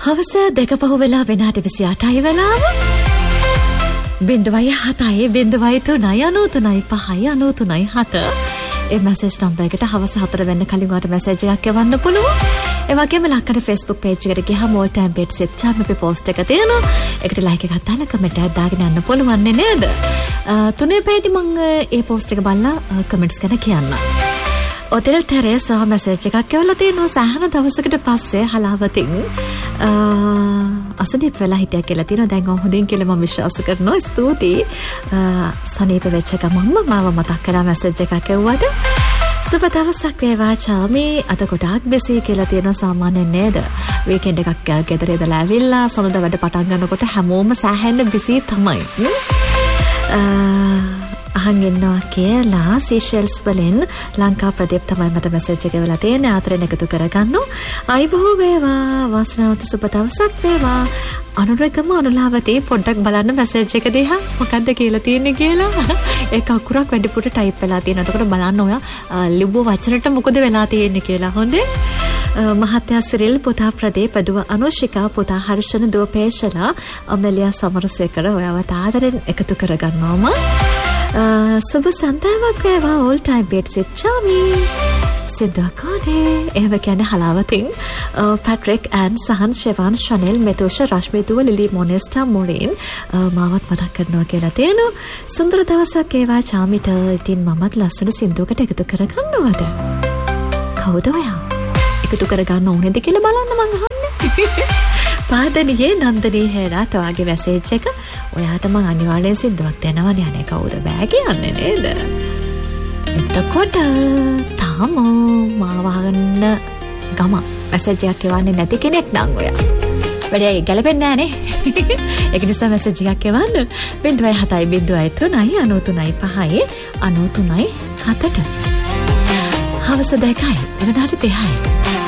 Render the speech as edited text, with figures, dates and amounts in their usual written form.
හවස 2 වෙලා විනාඩි 28යි වෙලාව. 0.7 0.3 ඒ මැසේජ් නම්බර් එකට හවස 4 වෙන්න කලින් ඔයාලට මැසේජ් එකක් යවන්න පුළුවන්. ඒ වගේම ලක්කඩ Facebook page එකට ගියාම all time bets එච්චාම අපි post එක තියෙනවා. ඒකට like එකක් දාලා comment එකක් දාගෙන යන්න පුළුවන් නේද? 3 පැයදී මම ඒ post එක බලලා comments ගැන කියන්න. ඔතන තරේස මැසේජ් එකක් එවලා තියෙනවා සහන දවසකට පස්සේ හලාවතින් අසනීප වෙලා හිටියා කියලා තියෙනවා. දැන් හොඳින් කියලා මම විශ්වාස කරනවා. ස්තුතියි. සනීප වෙච්ච ගමන්ම මාව මතක් කරලා මැසේජ් එකක් එවුවට. සුබ දවසක් වේවා චාමි. අද ගොඩාක් බිසි කියලා තියෙනවා සාමාන්‍යයෙන් නේද? වීකෙන්ඩ් එකක් ගෙදර ඉඳලා ඇවිල්ලා සමුදා වැඩ පටන් ගන්නකොට හැමෝම සෑහෙන්න බිසි තමයි. අහන් ඉන්නවා කියලා සීෂෙල්ස් වලින් ලංකා ප්‍රදීප් තමයි මට මැසේජ් එක වෙලා තියෙන්නේ. ආතරෙන් එකතු කරගන්නවා. අයිබෝ වේවා වාසනාවන්ත සුබ දවසක් වේවා. අනුරගම අනුලාවතී පොඩ්ඩක් බලන්න මැසේජ් එක දිහා මොකද්ද කියලා තියෙන්නේ කියලා. ඒක අකුරක් වැඩිපුර ටයිප් වෙලා තියෙනවා. එතකොට බලන්න ඔයා ලිව්ව වචනට මොකද වෙලා තියෙන්නේ කියලා. හොඳේ. මහත්යා සිරිල් පුතා ප්‍රදීප දුව අනුෂිකා පුතා හර්ෂණ දුව පේෂලා අමෙලියා සමරසේකර ඔයාව ආදරෙන් එකතු කරගන්නවම. සුබ සන්තාවක් වේවා all time bets චාමි. සිද්ධාකානේ එහෙම කියන්නේ හලාවතින් පැට්‍රික් ඇන් සහන් ෂෙවන් ෂනෙල් මෙතෝෂ රශ්මි දුව ලිලි මොනෙස්ටා මොරින් මාවත් මතක් කරනවා කියලා තියෙනවා. සුන්දර දවසක් වේවා චාමිට. ඉතින් මමත් ලස්සන සින්දුවකට එකතු කරගන්නවද? කවුද ඔයා? එකතු කරගන්න ඕනේද කියලා බලන්න මං අහන්නේ. පාදනියේ නන්දනී හේරා තවාගේ මැසේජ් එක ඔයාට මං අනිවාර්යෙන් සින්දුවක් දෙනවනේ. අනේ කවුද බෑ කියන්නේ නේද? එතකොට තාම මාව අහන්න ගම මැසේජ් එකක් එවන්නේ නැති කෙනෙක් නම් ඔයා වැඩේ ගැලපෙන්නේ නැහැ නේ. ඒක නිසා මැසේජ් එකක් එවන්න 0.7 හවස 2යි විනාඩි 30යි.